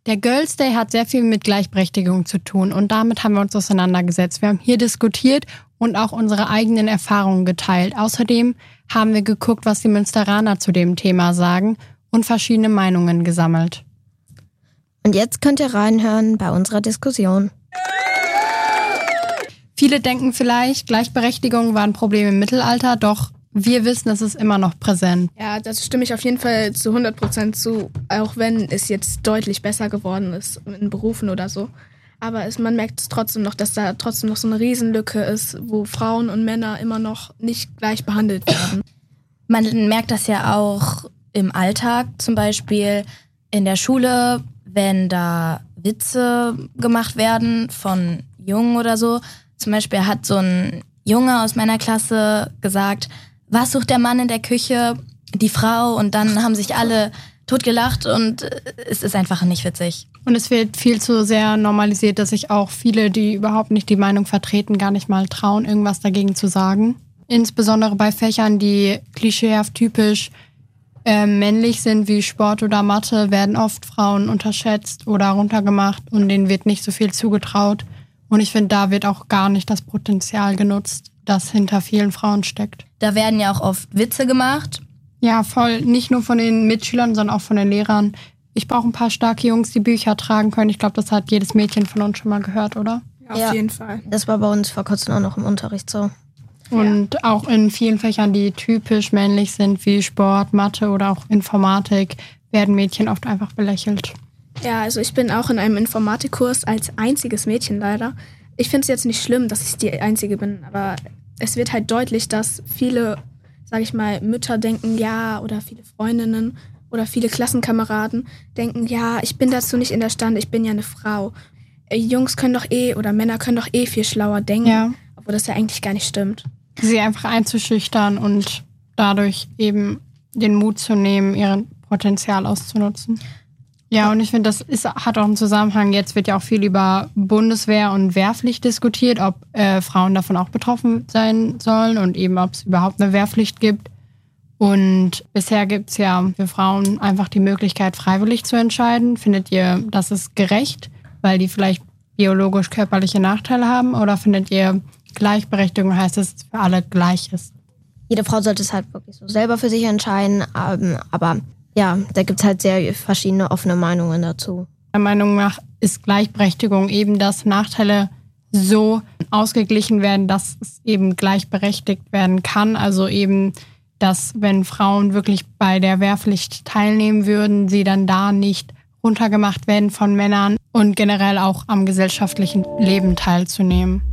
Der Girls Day hat sehr viel mit Gleichberechtigung zu tun und damit haben wir uns auseinandergesetzt. Wir haben hier diskutiert und auch unsere eigenen Erfahrungen geteilt. Außerdem haben wir geguckt, was die Münsteraner zu dem Thema sagen und verschiedene Meinungen gesammelt. Und jetzt könnt ihr reinhören bei unserer Diskussion. Viele denken vielleicht, Gleichberechtigung war ein Problem im Mittelalter, doch wir wissen, es ist immer noch präsent. Ja, das stimme ich auf jeden Fall zu 100% zu, auch wenn es jetzt deutlich besser geworden ist in Berufen oder so. Aber man merkt es trotzdem noch, dass da trotzdem noch so eine Riesenlücke ist, wo Frauen und Männer immer noch nicht gleich behandelt werden. Man merkt das ja auch im Alltag, zum Beispiel in der Schule, wenn da Witze gemacht werden von Jungen oder so. Zum Beispiel hat so ein Junge aus meiner Klasse gesagt, was sucht der Mann in der Küche? Die Frau. Und dann haben sich alle totgelacht und es ist einfach nicht witzig. Und es wird viel zu sehr normalisiert, dass sich auch viele, die überhaupt nicht die Meinung vertreten, gar nicht mal trauen, irgendwas dagegen zu sagen. Insbesondere bei Fächern, die klischeehaft typisch männlich sind, wie Sport oder Mathe, werden oft Frauen unterschätzt oder runtergemacht und denen wird nicht so viel zugetraut. Und ich finde, da wird auch gar nicht das Potenzial genutzt, das hinter vielen Frauen steckt. Da werden ja auch oft Witze gemacht. Ja, voll. Nicht nur von den Mitschülern, sondern auch von den Lehrern. Ich brauche ein paar starke Jungs, die Bücher tragen können. Ich glaube, das hat jedes Mädchen von uns schon mal gehört, oder? Ja, auf jeden Fall. Das war bei uns vor kurzem auch noch im Unterricht so. Und auch in vielen Fächern, die typisch männlich sind, wie Sport, Mathe oder auch Informatik, werden Mädchen oft einfach belächelt. Ja, also ich bin auch in einem Informatikkurs als einziges Mädchen leider. Ich finde es jetzt nicht schlimm, dass ich die Einzige bin, aber es wird halt deutlich, dass viele, sage ich mal, Mütter denken, ja, oder viele Freundinnen oder viele Klassenkameraden denken, ja, ich bin dazu nicht imstande, ich bin ja eine Frau. Jungs können doch oder Männer können doch viel schlauer denken, ja. Obwohl das ja eigentlich gar nicht stimmt. Sie einfach einzuschüchtern und dadurch eben den Mut zu nehmen, ihren Potenzial auszunutzen. Ja, und ich finde, hat auch einen Zusammenhang. Jetzt wird ja auch viel über Bundeswehr und Wehrpflicht diskutiert, ob Frauen davon auch betroffen sein sollen und eben, ob es überhaupt eine Wehrpflicht gibt. Und bisher gibt es ja für Frauen einfach die Möglichkeit, freiwillig zu entscheiden. Findet ihr, das ist gerecht, weil die vielleicht biologisch körperliche Nachteile haben? Oder findet ihr, Gleichberechtigung heißt, dass es für alle gleich ist? Jede Frau sollte es halt wirklich so selber für sich entscheiden, aber ja, da gibt es halt sehr verschiedene offene Meinungen dazu. Meiner Meinung nach ist Gleichberechtigung eben, dass Nachteile so ausgeglichen werden, dass es eben gleichberechtigt werden kann. Also eben, dass wenn Frauen wirklich bei der Wehrpflicht teilnehmen würden, sie dann da nicht runtergemacht werden von Männern und generell auch am gesellschaftlichen Leben teilzunehmen.